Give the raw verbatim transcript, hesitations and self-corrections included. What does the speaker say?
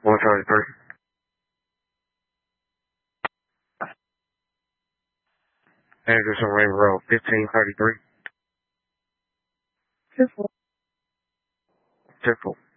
one thirty-three. Address on Raven Road, fifteen thirty-three. Two four. Two four.